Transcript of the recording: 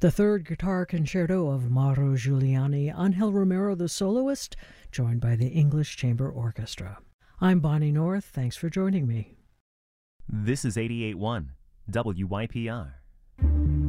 The third guitar concerto of Mauro Giuliani, Angel Romero the soloist, joined by the English Chamber Orchestra. I'm Bonnie North. Thanks for joining me. This is 88.1 WYPR.